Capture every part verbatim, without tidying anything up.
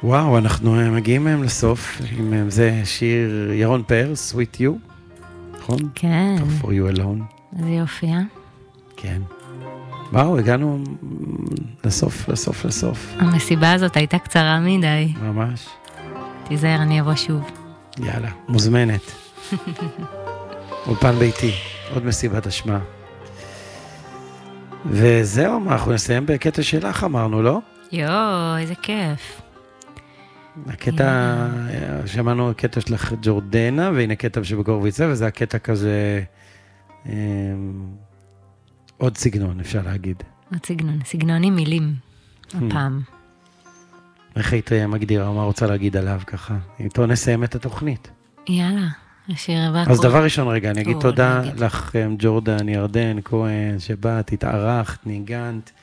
וואו, אנחנו מגיעים מהם לסוף, עם זה שיר ירון פאר, Sweet You, נכון? כן. For You Alone. זה יופיע. כן. וואו, הגענו לסוף, לסוף, לסוף. המסיבה הזאת הייתה קצרה מדי. ממש. תיזהר, אני אבוא שוב. יאללה, מוזמנת. אולפן ביתי, עוד מסיבת אשמה. וזהו, אנחנו נסיים בקטע שלך, אמרנו, לא? יואו, איזה כיף. הקטע, שמענו קטע שלך ג'ורדנה, והנה קטע שבגורביצה, וזה הקטע כזה, עוד סגנון, אפשר להגיד. עוד סגנון, סגנונים מילים, הפעם. איך היית מגדירה, מה רוצה להגיד עליו ככה? איתו נסיים את התוכנית. יאללה, השיר הבא. אז דבר ראשון רגע, אני אגיד או, תודה נגיד. לכם, ג'ורדן, ירדן, כהן, שבאת, התארחת, ניגנת.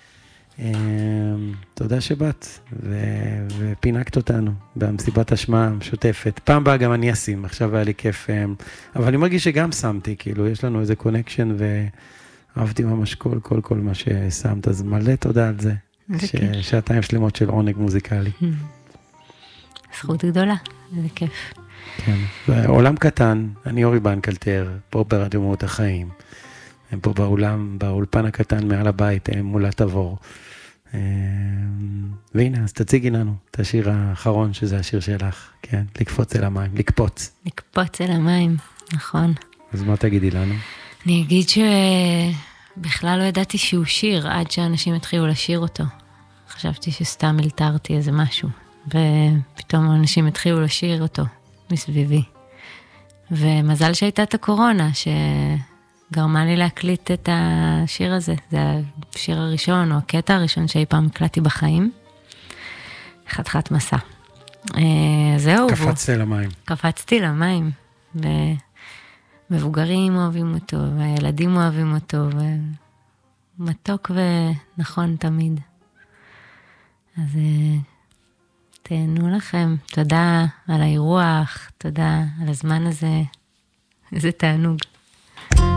תודה שבאת, ו- ופינקת אותנו במסיבת אשמה המשותפת. פעם באה גם אני אשים, עכשיו היה לי כיף, אבל אני מרגיש שגם שמתי, כאילו, יש לנו איזה קונקשן, ואהבתי ממש כל, כל, כל מה ששמת, אז מלא תודה על זה. ש- שעתיים שלמות של עונג מוזיקלי. זכות גדולה, איזה כיף. כן, עולם קטן, אני אורי בנקלטר, פה ברדיו מהות החיים, הם פה באולם, באולפן הקטן מעל הבית, הם מולה תבור. והנה, אז תציגי לנו את השיר האחרון, שזה השיר שלך, כן, לקפוץ אל המים, לקפוץ. לקפוץ אל המים, נכון. אז מה תגידי לנו? אני אגיד שבכלל לא ידעתי שהוא שיר, עד שאנשים התחילו לשיר אותו. חשבתי שסתם אלתרתי איזה משהו, ופתאום אנשים התחילו לשיר אותו מסביבי. ומזל שהייתה את הקורונה, שגרמה לי להקליט את השיר הזה. זה השיר הראשון, או הקטע הראשון שאי פעם הקלטתי בחיים. חתיכת מסע. זהו. קפצתי למים. קפצתי למים. ומבוגרים אוהבים אותו, והילדים אוהבים אותו, ומתוק ונכון תמיד. אז תהנו לכם. תודה על האירוח, תודה על הזמן הזה. איזה תענוג.